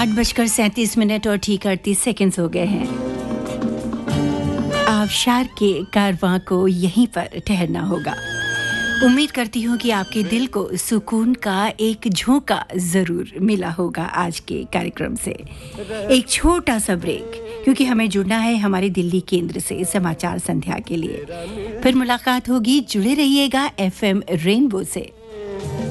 8:37 और ठीक 38 सेकंड्स हो गए हैं। आबशार के कारवां को यहीं पर ठहरना होगा। उम्मीद करती हूँ कि आपके दिल को सुकून का एक झोंका ज़रूर मिला होगा आज के कार्यक्रम से। एक छोटा सा ब्रेक, क्योंकि हमें जुड़ना है हमारे दिल्ली केंद्र से समाचार संध्या के लिए। फिर मुलाकात होगी, जुड़े रहिएगा FM रेनबो से।